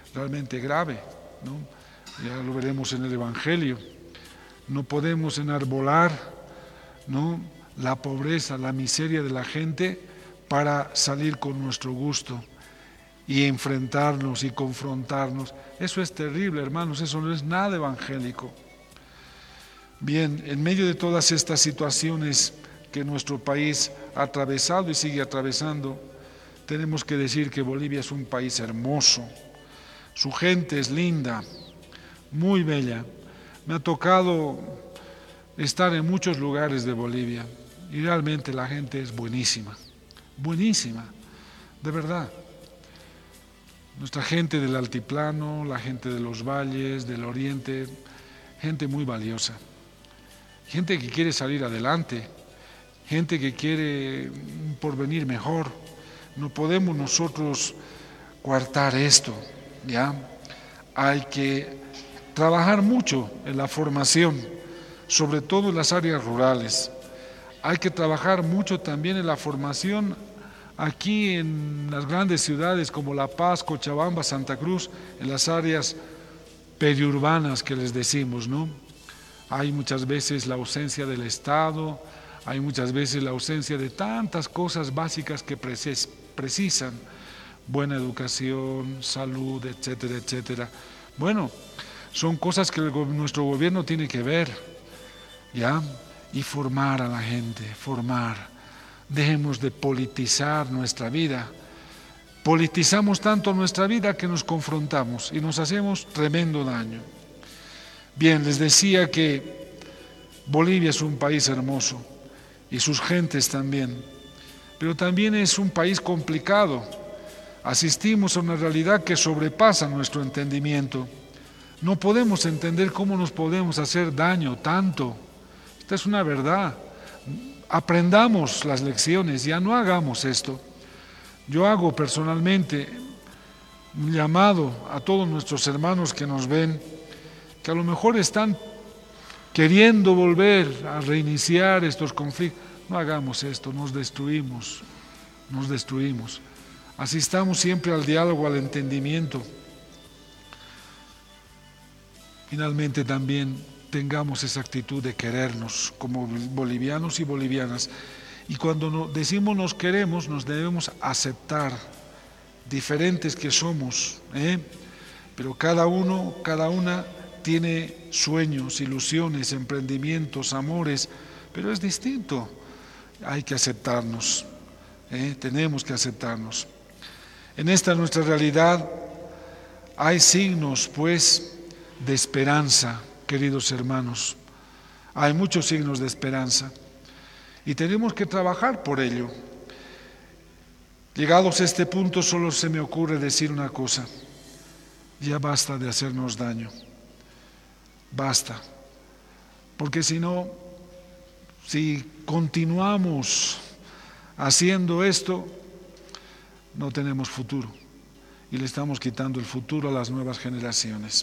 realmente grave, ¿no? Ya lo veremos en el Evangelio. No podemos enarbolar, ¿no?, la pobreza, la miseria de la gente para salir con nuestro gusto y enfrentarnos y confrontarnos. Eso es terrible, hermanos, eso no es nada evangélico. Bien, en medio de todas estas situaciones que nuestro país ha atravesado y sigue atravesando, tenemos que decir que Bolivia es un país hermoso. Su gente es linda, muy bella. Me ha tocado estar en muchos lugares de Bolivia y realmente la gente es buenísima, buenísima, de verdad. Nuestra gente del altiplano, la gente de los valles, del oriente, gente muy valiosa. Gente que quiere salir adelante, gente que quiere un porvenir mejor. No podemos nosotros coartar esto, ¿ya? Hay que trabajar mucho en la formación, sobre todo en las áreas rurales. Hay que trabajar mucho también en la formación aquí en las grandes ciudades como La Paz, Cochabamba, Santa Cruz, en las áreas periurbanas que les decimos, ¿no? Hay muchas veces la ausencia del Estado, hay muchas veces la ausencia de tantas cosas básicas que precisan, buena educación, salud, etcétera, etcétera. Bueno, son cosas que nuestro gobierno tiene que ver, ¿ya? Y formar a la gente, formar. Dejemos de politizar nuestra vida. Politizamos tanto nuestra vida que nos confrontamos y nos hacemos tremendo daño. Bien, les decía que Bolivia es un país hermoso y sus gentes también, pero también es un país complicado. Asistimos a una realidad que sobrepasa nuestro entendimiento. No podemos entender cómo nos podemos hacer daño tanto. Esta es una verdad. Aprendamos las lecciones, ya no hagamos esto. Yo hago personalmente un llamado a todos nuestros hermanos que nos ven, que a lo mejor están queriendo volver a reiniciar estos conflictos. No hagamos esto, nos destruimos. Asistamos siempre al diálogo, al entendimiento. Finalmente también tengamos esa actitud de querernos como bolivianos y bolivianas. Y cuando decimos nos queremos, nos debemos aceptar, diferentes que somos, pero cada uno, cada una tiene sueños, ilusiones, emprendimientos, amores, pero es distinto. Hay que aceptarnos, tenemos que aceptarnos. En esta nuestra realidad hay signos, pues, de esperanza, queridos hermanos. Hay muchos signos de esperanza y tenemos que trabajar por ello. Llegados a este punto, solo se me ocurre decir una cosa: ya basta de hacernos daño. Basta, porque si no, si continuamos haciendo esto, no tenemos futuro y le estamos quitando el futuro a las nuevas generaciones.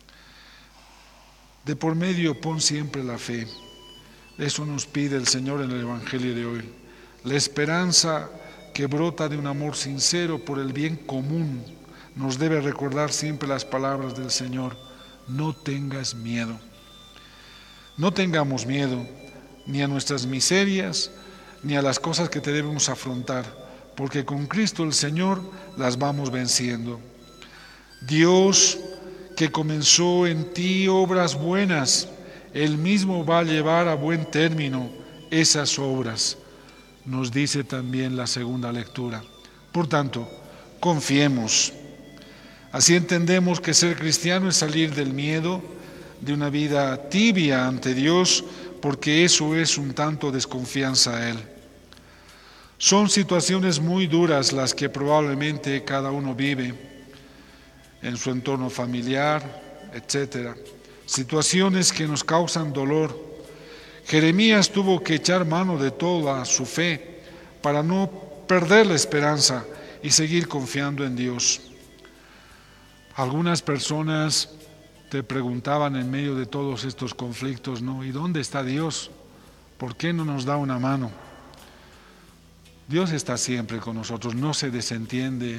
De por medio pon siempre la fe. Eso nos pide el Señor en el Evangelio de hoy. La esperanza que brota de un amor sincero por el bien común nos debe recordar siempre las palabras del Señor: no tengas miedo. No tengamos miedo ni a nuestras miserias ni a las cosas que debemos afrontar, porque con Cristo el Señor las vamos venciendo. Dios, que comenzó en ti obras buenas, Él mismo va a llevar a buen término esas obras, nos dice también la segunda lectura. Por tanto, confiemos. Así entendemos que ser cristiano es salir del miedo, de una vida tibia ante Dios, porque eso es un tanto desconfianza a Él. Son situaciones muy duras las que probablemente cada uno vive en su entorno familiar, etc. Situaciones que nos causan dolor. Jeremías tuvo que echar mano de toda su fe para no perder la esperanza y seguir confiando en Dios. Algunas personas te preguntaban en medio de todos estos conflictos, ¿no? ¿Y dónde está Dios? ¿Por qué no nos da una mano? Dios está siempre con nosotros, no se desentiende,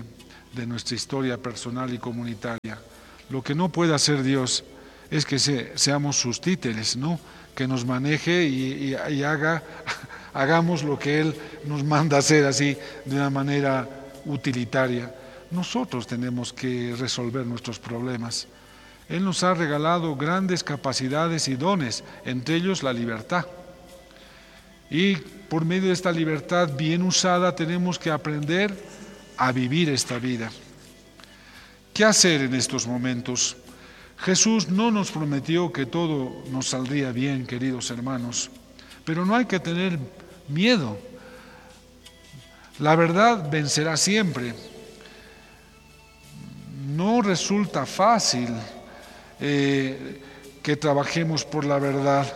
de nuestra historia personal y comunitaria. Lo que no puede hacer Dios es que seamos sus títeres, ¿no? Que nos maneje y hagamos lo que Él nos manda hacer así de una manera utilitaria. Nosotros tenemos que resolver nuestros problemas. Él nos ha regalado grandes capacidades y dones, entre ellos la libertad. Y por medio de esta libertad bien usada tenemos que aprender a vivir esta vida. ¿Qué hacer en estos momentos? Jesús no nos prometió que todo nos saldría bien, queridos hermanos, pero no hay que tener miedo. La verdad vencerá siempre. No resulta fácil que trabajemos por la verdad,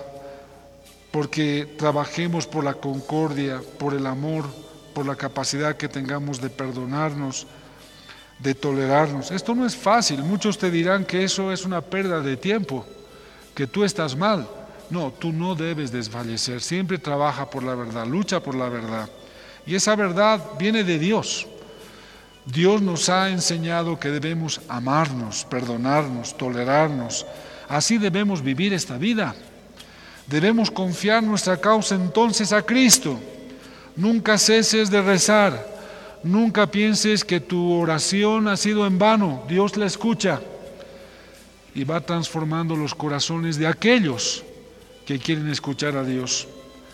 porque trabajemos por la concordia, por el amor, por la capacidad que tengamos de perdonarnos, de tolerarnos. Esto no es fácil. Muchos te dirán que eso es una pérdida de tiempo, que tú estás mal. No, tú no debes desfallecer. Siempre trabaja por la verdad, lucha por la verdad. Y esa verdad viene de Dios. Dios nos ha enseñado que debemos amarnos, perdonarnos, tolerarnos. Así debemos vivir esta vida. Debemos confiar nuestra causa entonces a Cristo. Nunca ceses de rezar. Nunca pienses que tu oración ha sido en vano. Dios la escucha y va transformando los corazones de aquellos que quieren escuchar a Dios.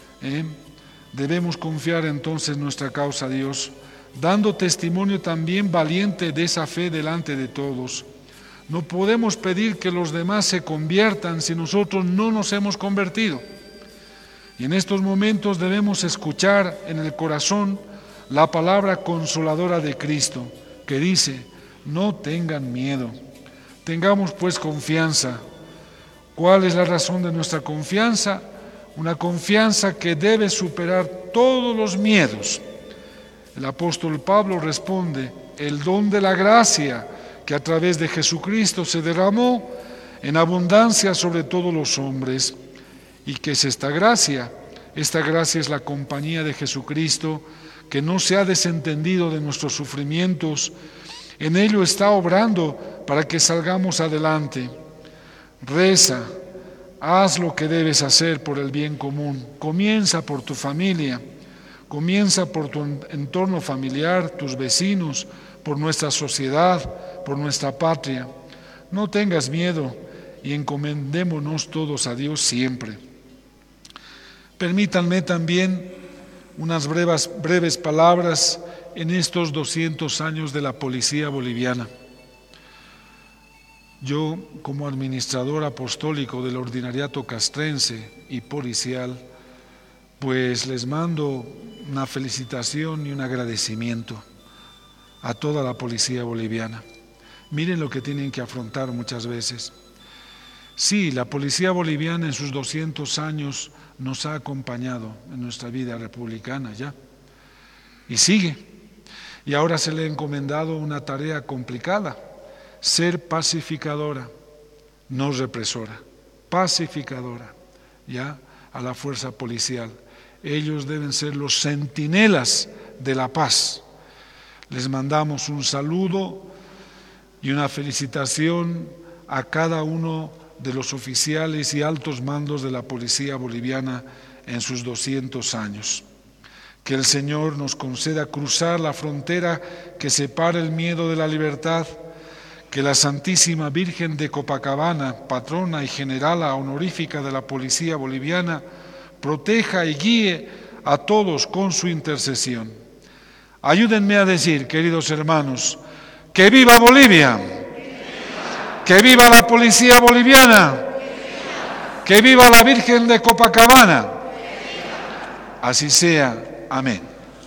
Debemos confiar entonces nuestra causa a Dios, dando testimonio también valiente de esa fe delante de todos. No podemos pedir que los demás se conviertan si nosotros no nos hemos convertido. Y en estos momentos debemos escuchar en el corazón la palabra consoladora de Cristo, que dice: no tengan miedo, tengamos pues confianza. ¿Cuál es la razón de nuestra confianza? Una confianza que debe superar todos los miedos. El apóstol Pablo responde: el don de la gracia que a través de Jesucristo se derramó en abundancia sobre todos los hombres. ¿Y qué es esta gracia? Esta gracia es la compañía de Jesucristo, que no se ha desentendido de nuestros sufrimientos. En ello está obrando para que salgamos adelante. Reza, haz lo que debes hacer por el bien común. Comienza por tu familia, comienza por tu entorno familiar, tus vecinos, por nuestra sociedad, por nuestra patria. No tengas miedo y encomendémonos todos a Dios siempre. Permítanme también unas breves palabras en estos 200 años de la policía boliviana. Yo, como administrador apostólico del ordinariato castrense y policial, pues les mando una felicitación y un agradecimiento a toda la policía boliviana. Miren lo que tienen que afrontar muchas veces. Sí, la policía boliviana en sus 200 años nos ha acompañado en nuestra vida republicana ya, y sigue. Y ahora se le ha encomendado una tarea complicada: ser pacificadora, no represora, pacificadora, ya, a la fuerza policial. Ellos deben ser los centinelas de la paz. Les mandamos un saludo y una felicitación a cada uno de los oficiales y altos mandos de la policía boliviana en sus 200 años. Que el Señor nos conceda cruzar la frontera que separa el miedo de la libertad. Que la Santísima Virgen de Copacabana, patrona y generala honorífica de la policía boliviana, proteja y guíe a todos con su intercesión. Ayúdenme a decir, queridos hermanos, ¡que viva Bolivia! ¡Que viva la policía boliviana! ¡Que viva la Virgen de Copacabana! Así sea. Amén.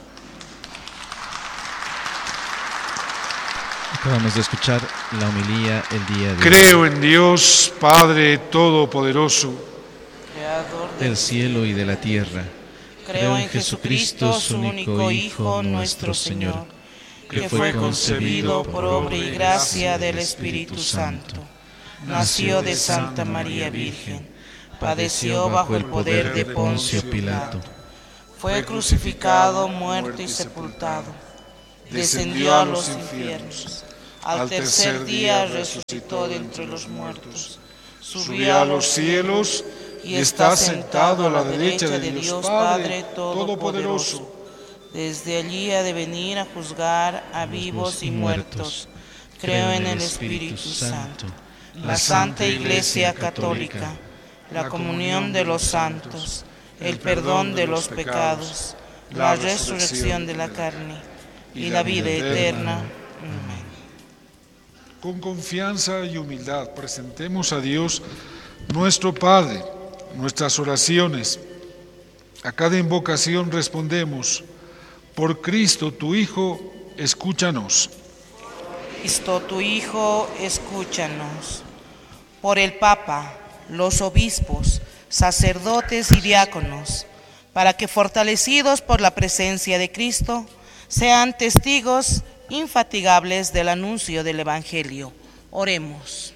Acabamos de escuchar la homilía el día de hoy. Creo en Dios, Padre Todopoderoso, Creador del cielo y de la tierra. Creo en Jesucristo, su único Hijo, nuestro Señor, que fue concebido por obra y gracia del Espíritu Santo. Nació de Santa María Virgen, padeció bajo el poder de Poncio Pilato, fue crucificado, muerto y sepultado. descendió a los infiernos. Al tercer día resucitó de entre los muertos. Subió a los cielos y está sentado a la derecha de Dios Padre Todopoderoso. Desde allí ha de venir a juzgar a vivos y muertos. Creo en el Espíritu Santo, la Santa Iglesia Católica, la comunión de los santos, el perdón de los pecados, la resurrección de la carne y la vida eterna. Amén. Con confianza y humildad presentemos a Dios nuestro Padre nuestras oraciones. A cada invocación respondemos: por Cristo tu Hijo, escúchanos. Cristo tu Hijo, escúchanos. Por el Papa, los obispos, sacerdotes y diáconos, para que fortalecidos por la presencia de Cristo, sean testigos infatigables del anuncio del Evangelio. Oremos.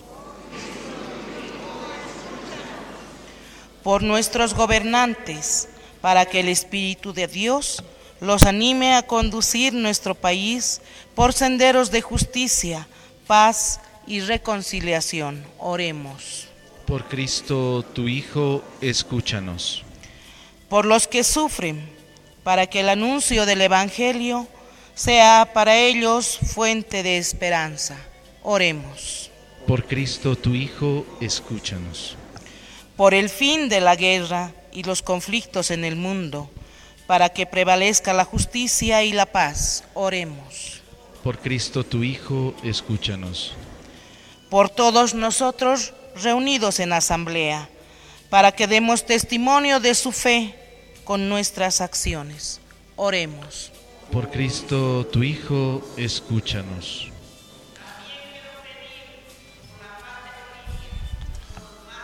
Por nuestros gobernantes, para que el Espíritu de Dios los anime a conducir nuestro país por senderos de justicia, paz y reconciliación. Oremos. Por Cristo tu Hijo, escúchanos. Por los que sufren, para que el anuncio del Evangelio sea para ellos fuente de esperanza. Oremos. Por Cristo tu Hijo, escúchanos. Por el fin de la guerra y los conflictos en el mundo, para que prevalezca la justicia y la paz. Oremos. Por Cristo tu Hijo, escúchanos. Por todos nosotros reunidos en asamblea, para que demos testimonio de su fe con nuestras acciones. Oremos. Por Cristo tu Hijo, escúchanos.